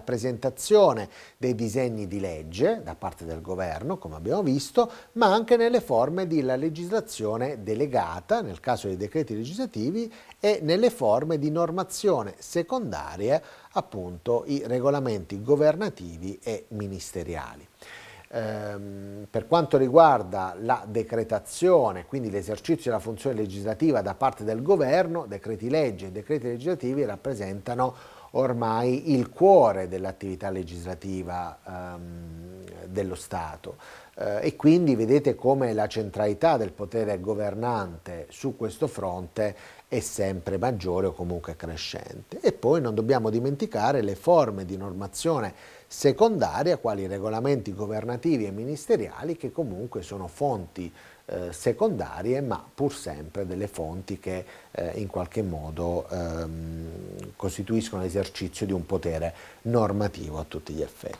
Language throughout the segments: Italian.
presentazione dei disegni di legge da parte del governo, come abbiamo visto, ma anche nelle forme della legislazione delegata, nel caso dei decreti legislativi, e nelle forme di normazione secondaria, appunto i regolamenti governativi e ministeriali. Per quanto riguarda la decretazione, quindi l'esercizio della funzione legislativa da parte del governo, decreti legge e decreti legislativi rappresentano ormai il cuore dell'attività legislativa dello Stato e quindi vedete come la centralità del potere governante su questo fronte è sempre maggiore o comunque crescente. E poi non dobbiamo dimenticare le forme di normazione secondaria, quali i regolamenti governativi e ministeriali, che comunque sono fonti secondarie, ma pur sempre delle fonti che in qualche modo costituiscono l'esercizio di un potere normativo a tutti gli effetti.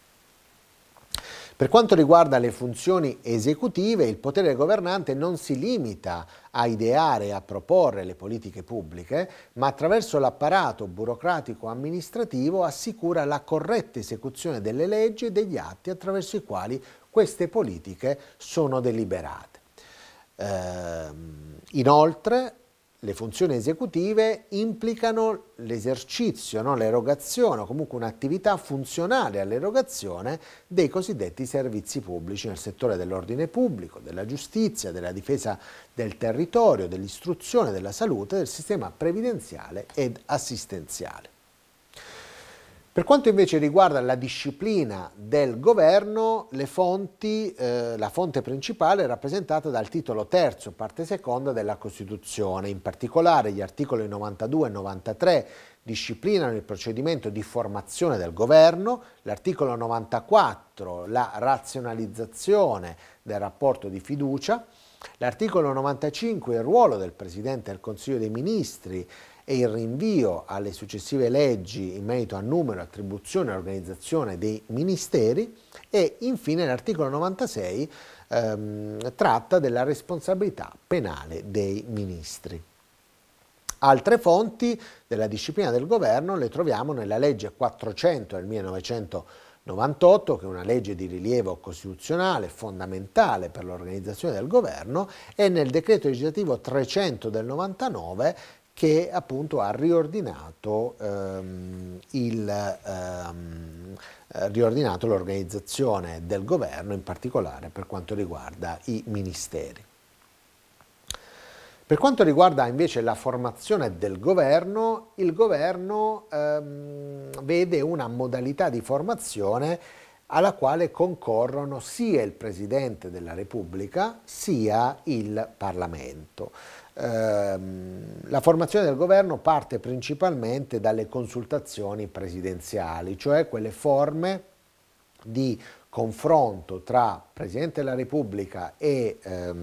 Per quanto riguarda le funzioni esecutive, il potere governante non si limita a ideare e a proporre le politiche pubbliche, ma attraverso l'apparato burocratico-amministrativo assicura la corretta esecuzione delle leggi e degli atti attraverso i quali queste politiche sono deliberate. Inoltre, le funzioni esecutive implicano l'esercizio, l'erogazione o comunque un'attività funzionale all'erogazione dei cosiddetti servizi pubblici nel settore dell'ordine pubblico, della giustizia, della difesa del territorio, dell'istruzione, della salute, del sistema previdenziale ed assistenziale. Per quanto invece riguarda la disciplina del governo, la fonte principale è rappresentata dal titolo terzo, parte seconda della Costituzione. In particolare gli articoli 92 e 93 disciplinano il procedimento di formazione del governo, l'articolo 94 la razionalizzazione del rapporto di fiducia, l'articolo 95 il ruolo del Presidente del Consiglio dei Ministri e il rinvio alle successive leggi in merito a numero, attribuzione e organizzazione dei ministeri e infine l'articolo 96 tratta della responsabilità penale dei ministri. Altre fonti della disciplina del governo le troviamo nella legge 400 del 1998, che è una legge di rilievo costituzionale fondamentale per l'organizzazione del governo, e nel decreto legislativo 300 del 99, che appunto ha riordinato l'organizzazione del governo, in particolare per quanto riguarda i ministeri. Per quanto riguarda invece la formazione del governo, il governo vede una modalità di formazione alla quale concorrono sia il Presidente della Repubblica sia il Parlamento. La formazione del governo parte principalmente dalle consultazioni presidenziali, cioè quelle forme di confronto tra Presidente della Repubblica e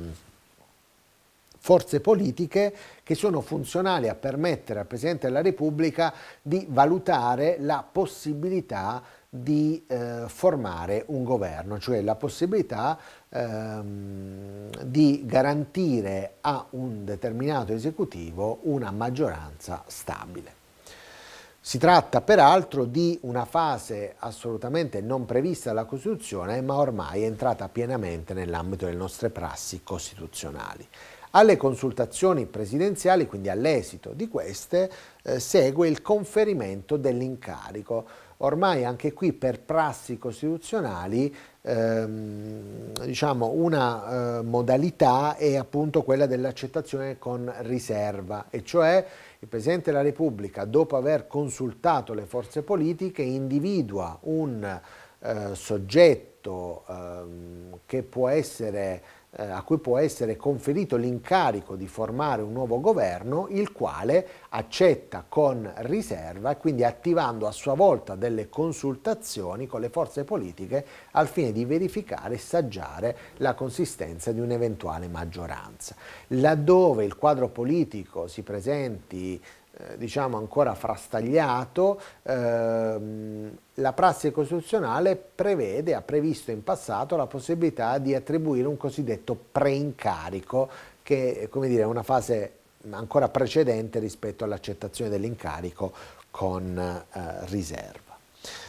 forze politiche che sono funzionali a permettere al Presidente della Repubblica di valutare la possibilità di formare un governo, cioè la possibilità di garantire a un determinato esecutivo una maggioranza stabile. Si tratta peraltro di una fase assolutamente non prevista dalla Costituzione, ma ormai è entrata pienamente nell'ambito delle nostre prassi costituzionali. Alle consultazioni presidenziali, quindi all'esito di queste, segue il conferimento dell'incarico. Ormai anche qui per prassi costituzionali una modalità è appunto quella dell'accettazione con riserva, e cioè il Presidente della Repubblica, dopo aver consultato le forze politiche, individua un soggetto che può essere a cui può essere conferito l'incarico di formare un nuovo governo, il quale accetta con riserva, quindi attivando a sua volta delle consultazioni con le forze politiche al fine di verificare e saggiare la consistenza di un'eventuale maggioranza. Laddove il quadro politico si presenti ancora frastagliato, la prassi costituzionale ha previsto in passato la possibilità di attribuire un cosiddetto preincarico, che è una fase ancora precedente rispetto all'accettazione dell'incarico con riserva.